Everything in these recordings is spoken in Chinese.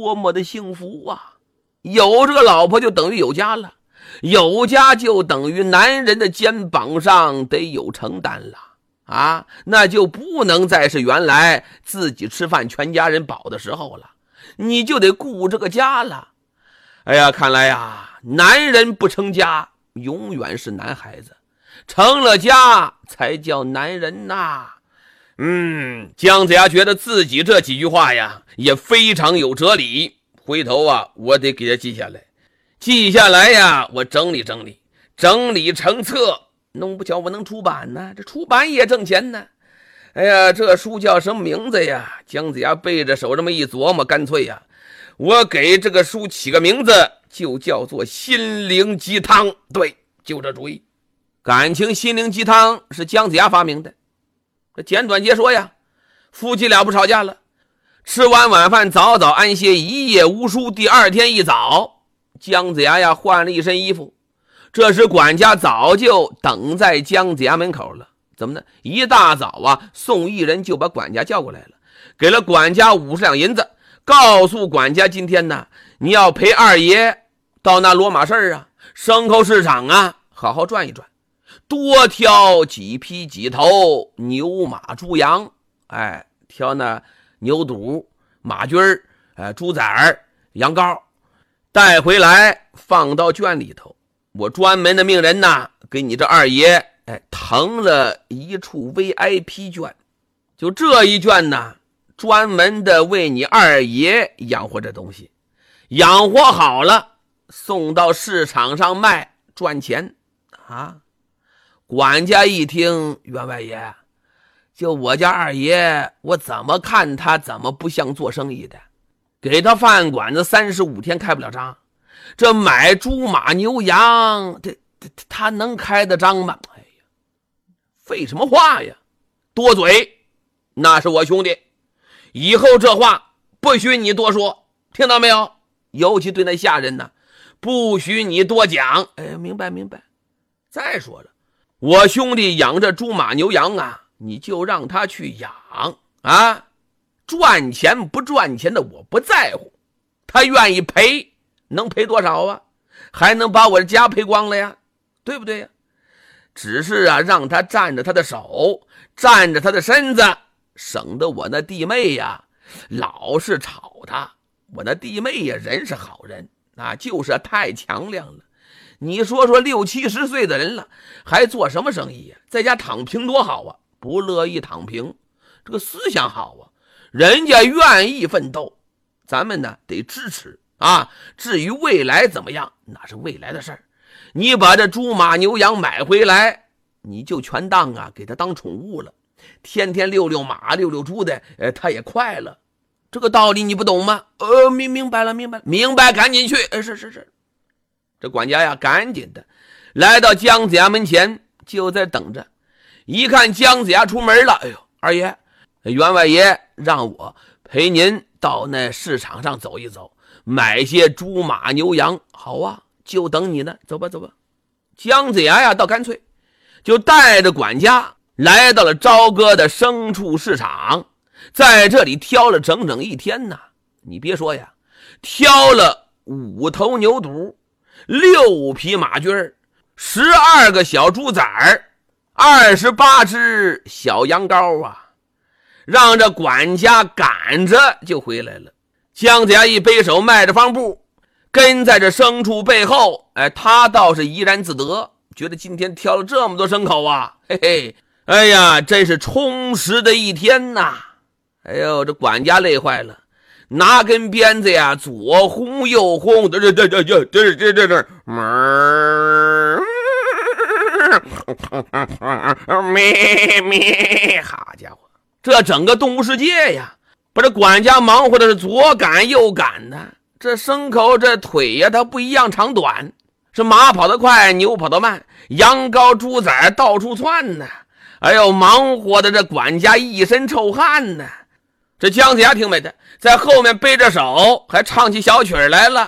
多么的幸福啊！有这个老婆就等于有家了，有家就等于男人的肩膀上得有承担了啊，那就不能再是原来自己吃饭全家人饱的时候了，你就得顾这个家了。哎呀，看来呀，男人不成家永远是男孩子，成了家才叫男人呐。姜子牙觉得自己这几句话呀也非常有哲理，回头啊我得给他记下来，记下来呀，我整理整理，整理成册，弄不巧我能出版呢，这出版也挣钱呢。哎呀，这书叫什么名字呀？姜子牙背着手这么一琢磨，干脆呀，我给这个书起个名字，就叫做心灵鸡汤。对，就这主意。感情心灵鸡汤是姜子牙发明的。这简短截说呀，夫妻俩不吵架了，吃完晚饭早早安歇，一夜无书。第二天一早，姜子牙呀换了一身衣服，这时管家早就等在姜子牙门口了。怎么呢？一大早啊，宋义人就把管家叫过来了，给了管家50两银子，告诉管家今天呢，你要陪二爷到那骡马市啊、牲口市场啊，好好转一转，多挑几匹几头牛马猪羊，挑那牛肚、马驹猪崽、羊羔，带回来放到圈里头。我专门的命人呐，给你这二爷腾了一处 VIP 圈，就这一圈呢，专门的为你二爷养活这东西，养活好了送到市场上卖赚钱啊。管家一听，员外爷，就我家二爷，我怎么看他怎么不像做生意的，给他饭馆子35天开不了张，这买猪马牛羊他能开得张吗？哎呀，废什么话呀，多嘴，那是我兄弟，以后这话不许你多说，听到没有？尤其对那下人呢，不许你多讲。明白明白。再说了，我兄弟养着猪马牛羊啊，你就让他去养啊，赚钱不赚钱的我不在乎，他愿意赔能赔多少啊？还能把我的家赔光了呀，对不对呀？只是啊，让他占着他的手，占着他的身子，省得我那弟妹呀老是吵他。我那弟妹呀人是好人啊，就是太强亮了。你说说60、70岁的人了，还做什么生意呀？在家躺平多好啊！不乐意躺平，这个思想好啊，人家愿意奋斗，咱们呢得支持啊。至于未来怎么样，那是未来的事儿。你把这猪马牛羊买回来，你就全当啊给他当宠物了，天天遛遛马遛遛猪的，他也快乐。这个道理你不懂吗？明白了，明白，赶紧去。是。这管家呀，赶紧的来到姜子牙门前，就在等着。一看姜子牙出门了，哎呦，二爷，员外爷让我陪您到那市场上走一走，买些猪马牛羊。好啊，就等你呢，走吧。姜子牙呀，倒干脆，就带着管家来到了朝歌的牲畜市场，在这里挑了整整一天呢。你别说呀，挑了5头牛犊，6匹马驹，12个小猪崽，28只小羊羔啊，让这管家赶着就回来了。姜子牙一背手迈着方步，跟在这牲畜背后，他倒是怡然自得，觉得今天挑了这么多牲口啊，嘿嘿，哎呀，真是充实的一天呐。哎呦，这管家累坏了，拿根鞭子呀，左轰右轰，这好家伙，这整个动物世界呀，把这管家忙活的是左赶右赶的。这牲口这腿呀，它不一样长短，是马跑得快，牛跑得慢，羊羔猪崽到处窜呢。哎呦，忙活的这管家一身臭汗呢。这姜子牙挺美的，在后面背着手，还唱起小曲来了。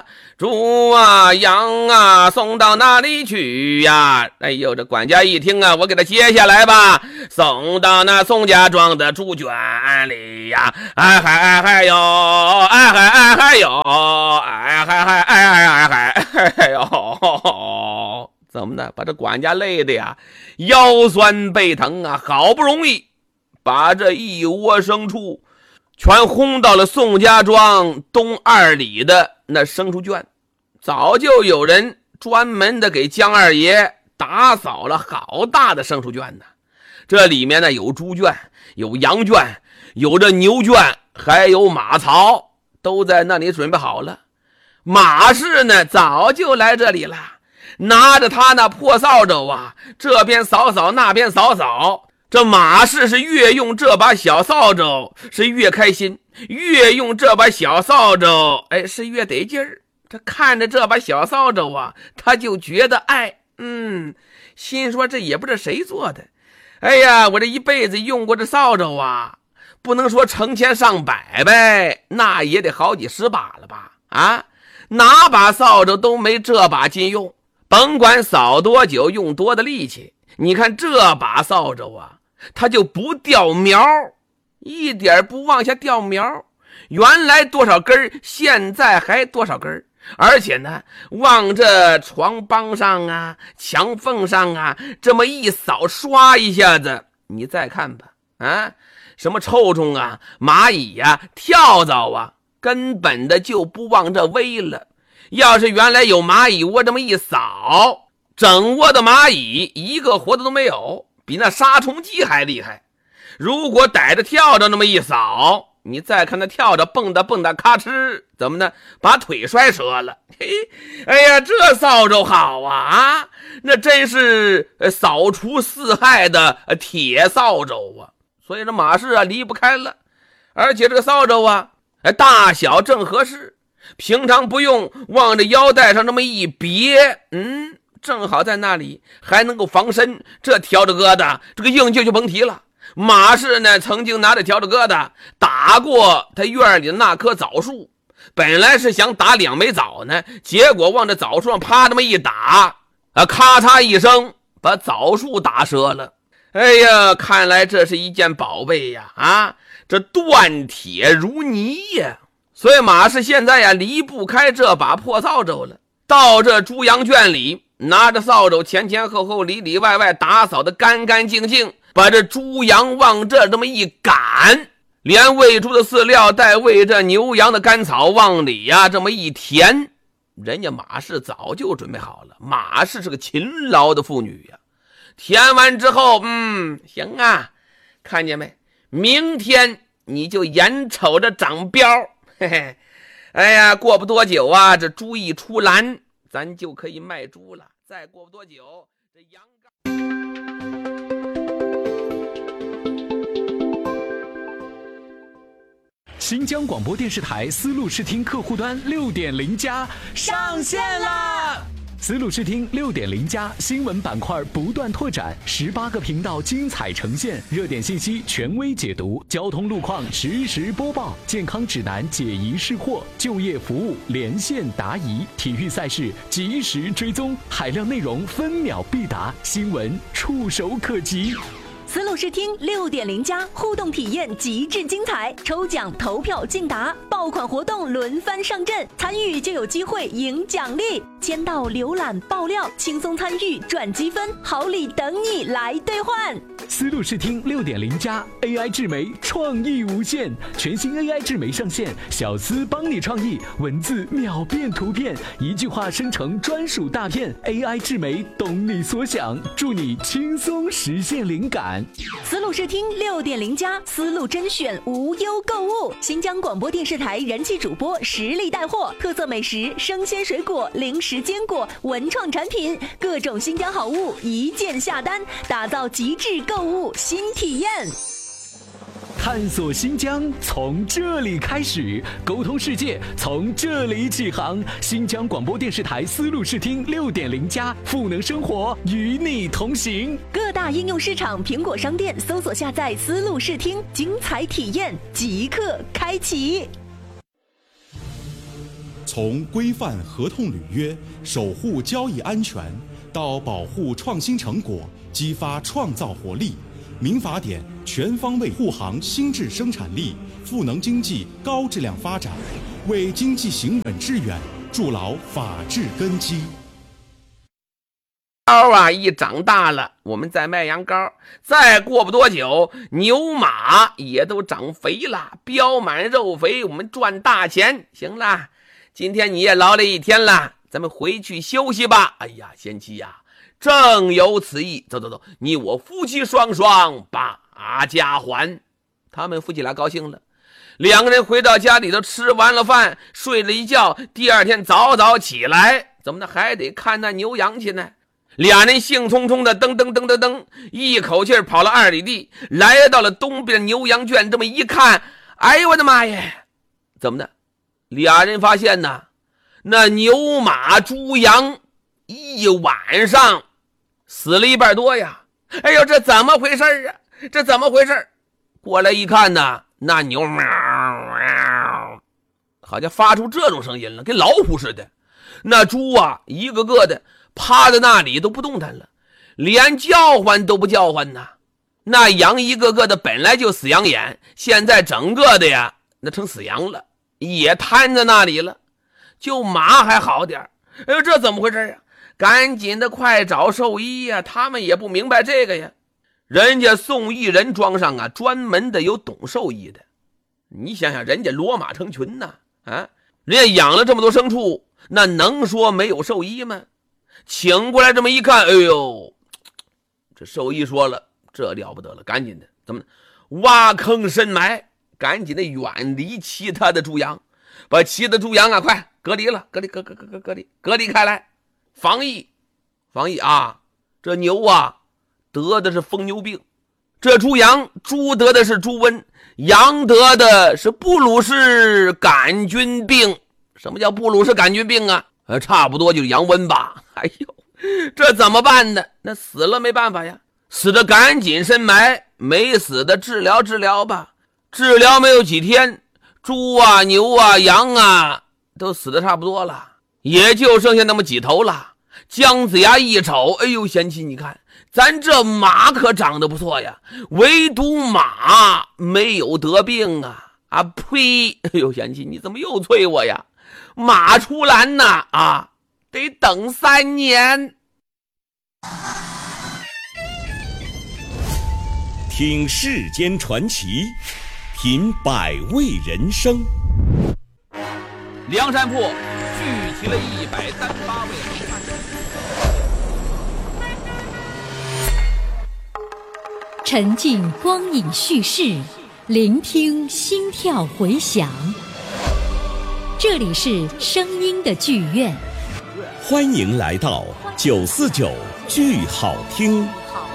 猪啊羊啊送到哪里去呀？哎呦，这管家一听啊，我给他接下来吧，送到那宋家庄的猪圈里呀。哎嗨哎嗨哟，哎嗨哎嗨哟，哎嗨嗨哎嗨哎嗨哎呦，怎么的？把这管家累的呀，腰酸背疼啊，好不容易把这一窝牲畜全轰到了宋家庄东2里的那牲畜圈。早就有人专门的给江二爷打扫了好大的牲畜圈呢。这里面呢有猪圈，有羊圈，有这牛圈，还有马槽，都在那里准备好了。马氏呢早就来这里了，拿着他那破扫帚啊，这边扫扫那边扫扫。这马氏是越用这把小扫帚是越开心，越用这把小扫帚是越得劲儿。他看着这把小扫帚啊，他就觉得爱，心说这也不知谁做的。哎呀，我这一辈子用过这扫帚啊，不能说成千上百呗，那也得好几十把了吧？啊，哪把扫帚都没这把劲用，甭管扫多久，用多的力气。你看这把扫帚啊，它就不掉苗，一点不往下掉苗。原来多少根，现在还多少根。而且呢，往这床帮上啊、墙缝上啊，这么一扫，刷一下子，你再看吧，什么臭虫啊、蚂蚁啊、跳蚤啊，根本的就不往这围了。要是原来有蚂蚁窝，这么一扫，整窝的蚂蚁一个活的都没有，比那杀虫剂还厉害。如果逮着跳蚤那么一扫，你再看那跳蚤蹦跶蹦跶，咔哧，怎么呢？把腿摔折了。哎呀，这扫帚好啊！那真是扫除四害的铁扫帚啊！所以这马氏啊离不开了，而且这个扫帚啊，大小正合适，平常不用往这腰带上这么一别，正好在那里，还能够防身。这挑着疙瘩，这个硬劲就甭提了。马氏呢曾经拿着笤帚疙瘩打过他院里的那棵枣树，本来是想打2枚枣呢，结果往这枣树上啪这么一打，咔嚓一声把枣树打折了。哎呀，看来这是一件宝贝呀，这断铁如泥呀。所以马氏现在呀离不开这把破扫帚了。到这猪羊圈里，拿着扫帚前前后后里里外外打扫的干干净净，把这猪羊往这么一赶，连喂猪的饲料带喂这牛羊的干草往里呀这么一填，人家马氏早就准备好了。马氏是个勤劳的妇女呀。填完之后，行啊，看见没？明天你就眼瞅着长膘，嘿嘿。哎呀，过不多久啊，这猪一出栏，咱就可以卖猪了。再过不多久，这羊新疆广播电视台丝路视听客户端6.0+上线啦！丝路视听6.0+新闻板块不断拓展，18个频道精彩呈现，热点信息权威解读，交通路况实时播报，健康指南解疑释惑，就业服务连线答疑，体育赛事及时追踪，海量内容分秒必达，新闻触手可及。 丝路视听6.0+互动体验极致精彩，抽奖投票竞答，爆款活动轮番上阵，参与就有机会赢奖励，签到浏览爆料，轻松参与赚积分，好礼等你来兑换。 丝路视听6.0+ AI 智媒创意无限，全新 AI 智媒上线，小丝帮你创意，文字秒变图片，一句话生成专属大片， AI 智媒懂你所想，助你轻松实现灵感。 丝路视听6.0+丝路甄选无忧购物，新疆广播电视台人气主播实力带货，特色美食、生鲜水果、零食坚果、文创产品，各种新疆好物一键下单，打造极致购物新体验。 探索新疆从这里开始，沟通世界从这里起航。新疆广播电视台丝路视听6.0+赋能生活，与你同行。 各大应用市场、苹果商店搜索下载丝路视听，精彩体验即刻开启。 从规范合同履约、守护交易安全，到保护创新成果、激发创造活力，民法典全方位护航新质生产力，赋能经济高质量发展，为经济行稳致远筑牢法治根基。 膏啊一长大了，我们再卖羊羔，再过不多久，牛马也都长肥了，膘满肉肥，我们赚大钱。行了，今天你也劳累一天了，咱们回去休息吧。哎呀，贤妻呀，正有此意，走走走，你我夫妻双双把家还。他们夫妻俩高兴了，两个人回到家里头，吃完了饭，睡了一觉，第二天早早起来，怎么的还得看那牛羊去呢？俩人兴冲冲的噔噔噔噔噔，一口气跑了2里地，来到了东边牛羊圈。这么一看，哎呦我的妈呀，怎么的？俩人发现呢，那牛马猪羊一晚上死了1半多呀！哎呦，这怎么回事啊？这怎么回事？过来一看呢，那牛喵喵，好像发出这种声音了，跟老虎似的。那猪啊，一个个的趴在那里都不动弹了，连叫唤都不叫唤呐。那羊一个个的本来就死羊眼，现在整个的呀，那成死羊了，也瘫在那里了。就马还好点，哎呦，这怎么回事啊？赶紧的快找兽医呀！他们也不明白这个呀。人家宋义人庄上啊，专门的有懂兽医的。你想想，人家骡马成群呐，人家养了这么多牲畜，那能说没有兽医吗？请过来这么一看，哎呦，这兽医说了，这了不得了，赶紧的，怎么挖坑深埋，赶紧的远离其他的猪羊，把其他的猪羊啊快隔离了，隔离开来，防疫啊！这牛啊得的是疯牛病，这猪羊，猪得的是猪瘟，羊得的是布鲁氏杆菌病。什么叫布鲁氏杆菌病啊？差不多就是羊瘟吧。哎呦，这怎么办呢？那死了没办法呀，死的赶紧深埋，没死的治疗吧。治疗没有几天，猪啊牛啊羊啊都死的差不多了，也就剩下那么几头了。姜子牙一瞅，哎呦，贤妻你看咱这马可长得不错呀，唯独马没有得病啊！呸！哎呦，贤妻你怎么又催我呀？马出栏呐得等3年。 听世间传奇，品百味人生。 梁山泊聚齐了138位好汉。 沉浸光影叙事，聆听心跳回响。这里是声音的剧院， 欢迎来到949剧好听。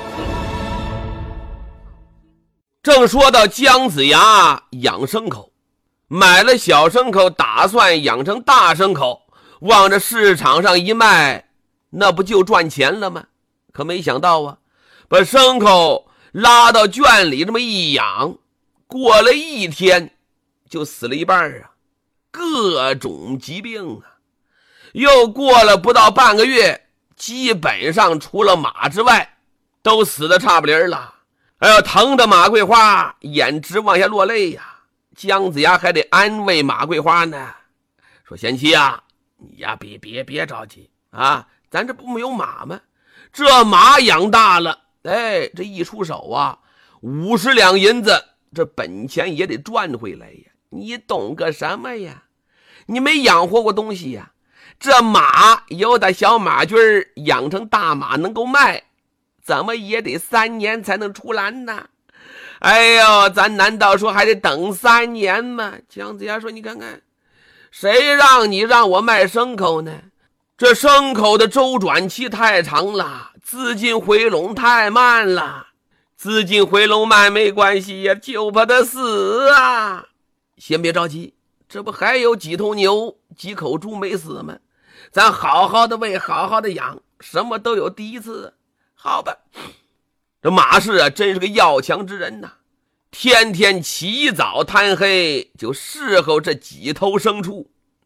正说到姜子牙养牲口，买了小牲口，打算养成大牲口，往这市场上一卖，那不就赚钱了吗？可没想到啊，把牲口拉到圈里这么一养，过了1天就死了1半啊，各种疾病啊。又过了不到半个月，基本上除了马之外都死得差不离了。哎呦，疼的马桂花眼直往下落泪呀。姜子牙还得安慰马桂花呢，说贤妻啊，你呀别着急啊，咱这不没有马吗？这马养大了，哎，这一出手啊，50两银子，这本钱也得赚回来呀。你懂个什么呀？你没养活过东西呀。这马由打小马驹养成大马能够卖，怎么也得3年才能出栏呢？哎呦，咱难道说还得等3年吗？姜子牙说，你看看，谁让你让我卖牲口呢？这牲口的周转期太长了，资金回笼太慢了。资金回笼慢没关系呀，就怕他死啊。先别着急，这不还有几头牛几口猪没死吗？咱好好的喂，好好的养，什么都有第一次。好吧，这马氏啊真是个要强之人呐，天天起早贪黑就侍候这几头牲畜。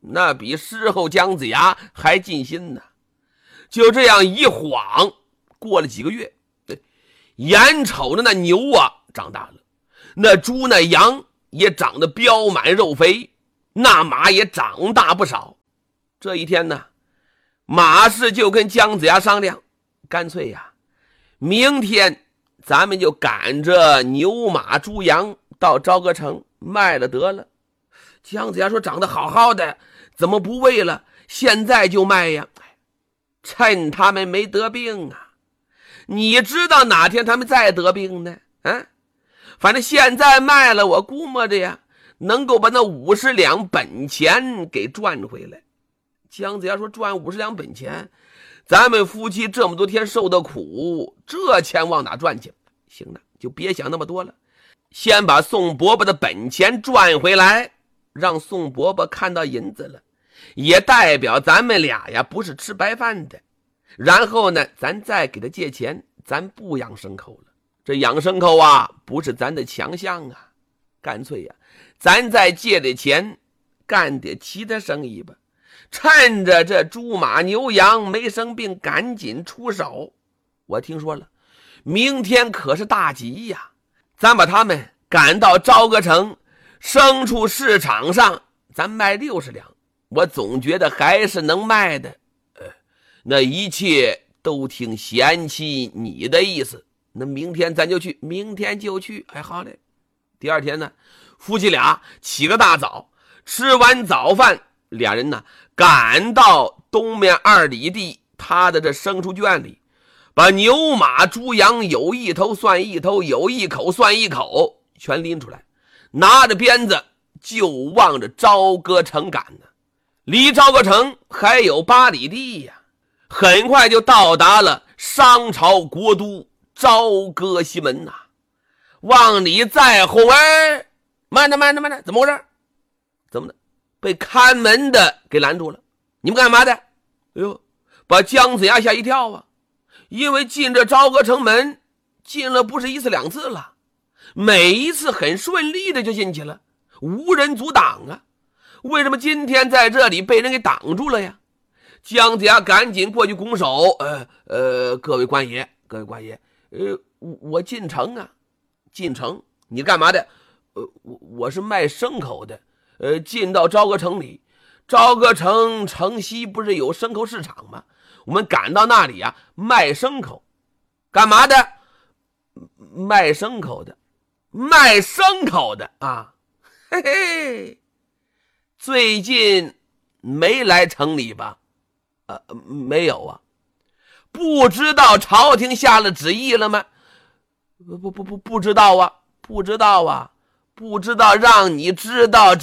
那比事后姜子牙还尽心呢。就这样一晃过了几个月，眼瞅着那牛啊长大了，那猪那羊也长得膘满肉肥，那马也长大不少。这一天呢，马氏就跟姜子牙商量，干脆呀，明天咱们就赶着牛马猪羊到朝歌城卖了得了。姜子牙说，长得好好的，怎么不为了现在就卖呀？趁他们没得病啊，你知道哪天他们再得病呢？反正现在卖了，我估摸着呀，能够把那50两本钱给赚回来。姜子牙说，赚50两本钱，咱们夫妻这么多天受的苦，这钱往哪赚去？行了，就别想那么多了，先把宋伯伯的本钱赚回来，让宋伯伯看到银子了，也代表咱们俩呀不是吃白饭的。然后呢，咱再给他借钱，咱不养牲口了。这养牲口啊，不是咱的强项啊，干脆呀，咱再借的钱干点其他生意吧。趁着这猪马牛羊没生病，赶紧出手。我听说了，明天可是大吉呀，咱把他们赶到朝歌城牲畜市场上，咱卖60两，我总觉得还是能卖的。那一切都听贤妻你的意思，那明天咱就去，明天就去。好嘞。第二天呢，夫妻俩起个大早，吃完早饭，俩人呢赶到东面2里地他的这牲畜圈里，把牛马猪羊有一头算一头，有一口算一口，全拎出来，拿着鞭子就往着朝歌城赶呢。离朝歌城还有8里地呀，很快就到达了商朝国都朝歌西门呐。往里再轰，慢着，怎么回事？怎么的？被看门的给拦住了。你们干嘛的？把姜子牙吓一跳啊！因为进这朝歌城门进了不是1次2次了，每一次很顺利的就进去了，无人阻挡啊。为什么今天在这里被人给挡住了呀？姜子牙赶紧过去拱手，各位官爷，我进城啊。进城？你干嘛的？我是卖牲口的。进到朝歌城里，朝歌城城西不是有牲口市场吗？我们赶到那里啊，卖牲口。干嘛的？卖牲口的啊！嘿嘿，最近没来城里吧？没有啊。不知道朝廷下了旨意了吗？不知道啊，不知道，让你知道。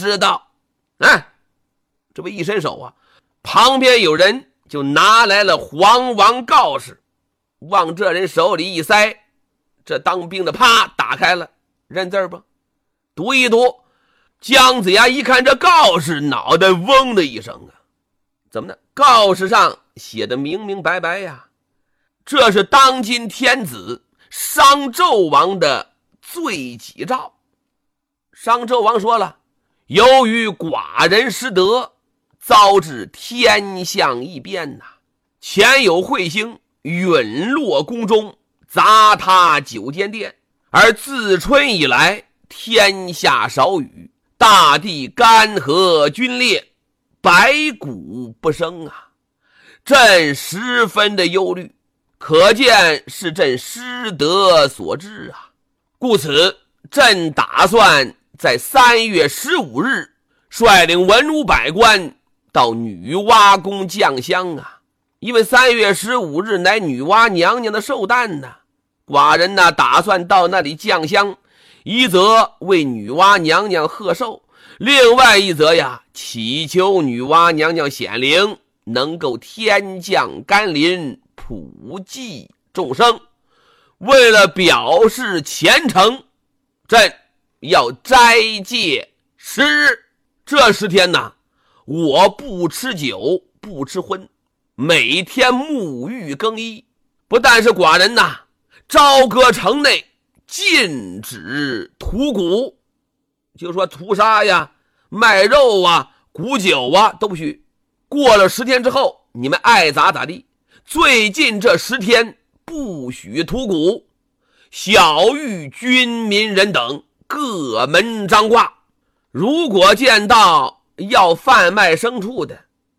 这不一伸手啊，旁边有人就拿来了皇王告示，往这人手里一塞，这当兵的啪打开了，认字吧，读一读。姜子牙一看这告示，脑袋嗡的一声啊，怎么呢？告示上写的明明白白呀，这是当今天子商纣王的罪己诏。商纣王说了，由于寡人失德，遭致天象异变呐。前有彗星陨落宫中，砸塌9间殿，而自春以来，天下少雨，大地干涸龟裂，百谷不生啊。朕十分的忧虑，可见是朕失德所致啊。故此，朕打算在3月15日率领文武百官到女娲宫降香啊。因为3月15日乃女娲娘娘的寿诞呢，寡人呢打算到那里降香，一则为女娲娘娘贺寿，另外一则呀，祈求女娲娘娘显灵，能够天降甘霖，普济众生。为了表示虔诚，朕要斋戒10日。这10天呢，我不吃酒，不吃荤，每天沐浴更衣。不但是寡人呐，朝歌城内禁止屠蛊，就说屠杀呀、卖肉啊、 古酒啊都不许。过了10天之后，你们爱咋咋地。最近这10天不许吐谷，小谕军民人等各门张挂。如果见到要贩卖牲畜的，